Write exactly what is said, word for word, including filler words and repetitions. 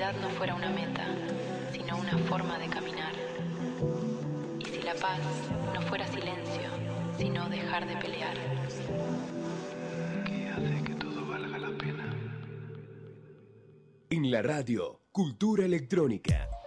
felicidad no fuera una meta, sino una forma de caminar. Y si la paz no fuera silencio, sino dejar de pelear. ¿Qué hace que todo valga la pena? En la radio, Cultura Electrónica.